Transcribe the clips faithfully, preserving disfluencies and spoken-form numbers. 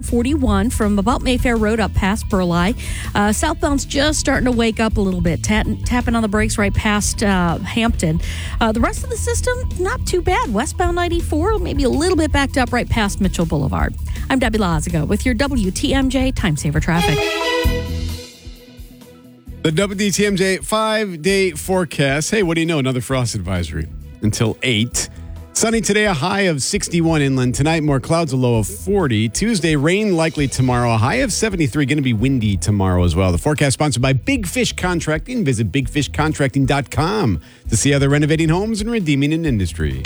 forty-one from about Mayfair Road up past Burleigh. Uh, southbound's just starting to wake up a little bit, tat- tapping on the brakes right past uh, Hampton. Uh, the rest of the system, not too bad. Westbound ninety-four, maybe a little bit backed up right past Mitchell Boulevard. I'm Debbie Lazago with your W T M J Time Saver Traffic. The W T M J five-day forecast. Hey, what do you know? Another frost advisory until eight. Sunny today, a high of sixty-one inland. Tonight, more clouds, a low of forty. Tuesday, rain likely tomorrow, a high of seventy-three. Going to be windy tomorrow as well. The forecast sponsored by Big Fish Contracting. Visit big fish contracting dot com to see how they're renovating homes and redeeming an industry.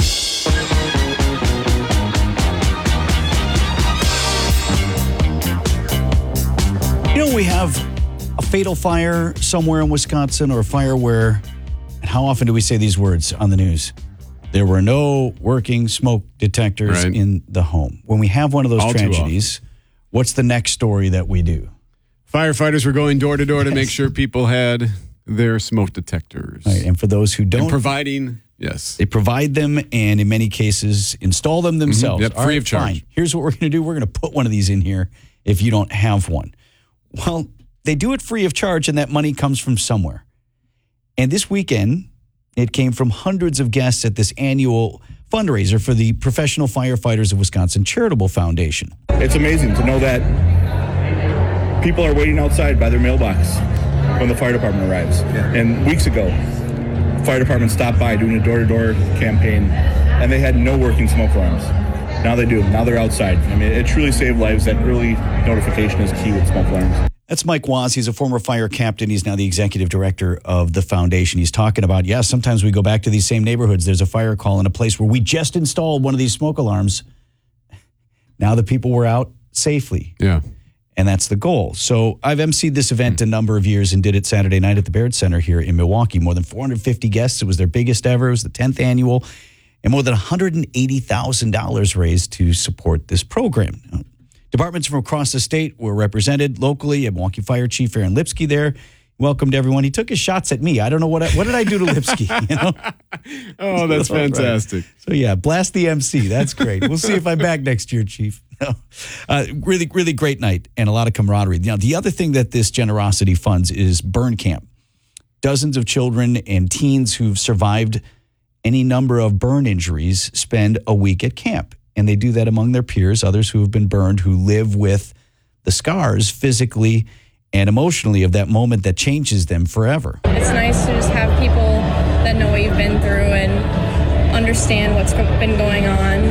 You know, we have a fatal fire somewhere in Wisconsin, or a fire where, and how often do we say these words on the news? There were no working smoke detectors right. in the home. When we have one of those All tragedies, what's the next story that we do? Firefighters were going door to door to make sure people had their smoke detectors. Right, and for those who don't, and providing, yes. They provide them, and in many cases, install them themselves. Mm-hmm. Yep, free All of charge. Fine. Here's what we're going to do. We're going to put one of these in here if you don't have one. Well, they do it free of charge, and that money comes from somewhere. And this weekend, it came from hundreds of guests at this annual fundraiser for the Professional Firefighters of Wisconsin Charitable Foundation. It's amazing to know that people are waiting outside by their mailbox when the fire department arrives. Yeah. And weeks ago, the fire department stopped by doing a door-to-door campaign, and they had no working smoke alarms. Now they do. Now they're outside. I mean, it truly saved lives. That early notification is key with smoke alarms. That's Mike Waz. He's a former fire captain. He's now the executive director of the foundation. He's talking about, yeah, sometimes we go back to these same neighborhoods. There's a fire call in a place where we just installed one of these smoke alarms. Now the people were out safely. Yeah. And that's the goal. So I've emceed this event a number of years and did it Saturday night at the Baird Center here in Milwaukee. More than four hundred fifty guests. It was their biggest ever. It was the tenth annual. And more than one hundred eighty thousand dollars raised to support this program. Departments from across the state were represented locally. And Milwaukee Fire Chief Aaron Lipsky there welcomed everyone. He took his shots at me. I don't know what I, what did I do to Lipsky. You know? Oh, that's So, fantastic. right. So yeah, blast the M C. That's great. We'll see if I'm back next year, Chief. No. Uh, really, really great night and a lot of camaraderie. Now, the other thing that this generosity funds is burn camp. Dozens of children and teens who've survived any number of burn injuries spend a week at camp. And they do that among their peers, others who have been burned, who live with the scars physically and emotionally of that moment that changes them forever. It's nice to just have people that know what you've been through and understand what's been going on,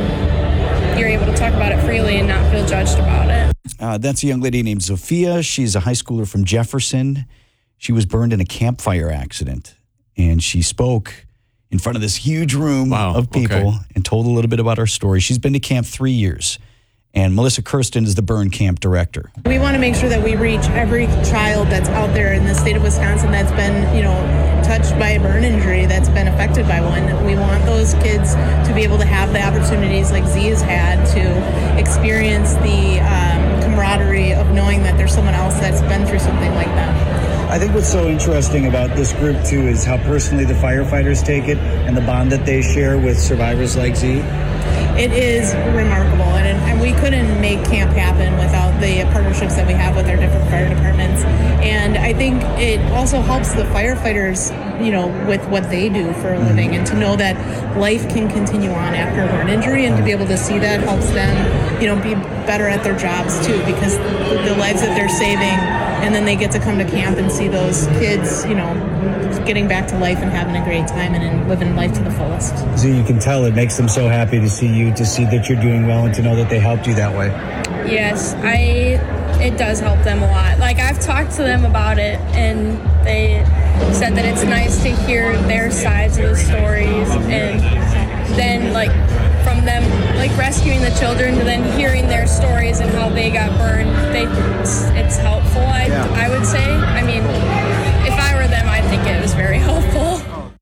and you're able to talk about it freely and not feel judged about it. Uh, that's a young lady named Sophia. She's a high schooler from Jefferson. She was burned in a campfire accident, and she spoke in front of this huge room wow, of people okay. and told a little bit about her story. She's been to camp three years, and Melissa Kirsten is the burn camp director. We want to make sure that we reach every child that's out there in the state of Wisconsin that's been, you know, touched by a burn injury, that's been affected by one. We want those kids to be able to have the opportunities like Z has had to experience the um, camaraderie of knowing that there's someone else that's been through something like that. I think what's so interesting about this group, too, is how personally the firefighters take it and the bond that they share with survivors like Z. It is remarkable, and, and we couldn't make camp happen without the partnerships that we have with our different fire departments. And I think it also helps the firefighters, you know, with what they do for a living, and to know that life can continue on after a burn injury, and to be able to see that helps them, you know, be better at their jobs, too, because the lives that they're saving, and then they get to come to camp and see those kids, you know, getting back to life and having a great time and, and living life to the fullest. So you can tell it makes them so happy to see you, to see that you're doing well, and to know that they helped you that way. Yes, I. It does help them a lot. Like, I've talked to them about it, and they said that it's nice to hear their sides of the stories, and then, like, from them, like, rescuing the children to then hearing their stories and how they got burned, they it's, it's helpful, I, Yeah. I would say. I mean, if I were them, I think it was very helpful.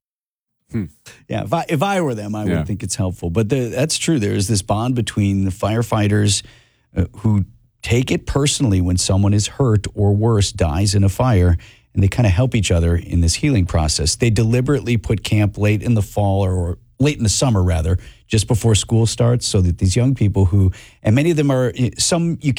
Hmm. Yeah, if I, if I were them, I Yeah. would think it's helpful. But the, that's true. There is this bond between the firefighters uh, who take it personally when someone is hurt or worse, dies in a fire, and they kind of help each other in this healing process. They deliberately put camp late in the fall or, or late in the summer, rather, just before school starts, so that these young people who, and many of them are, some you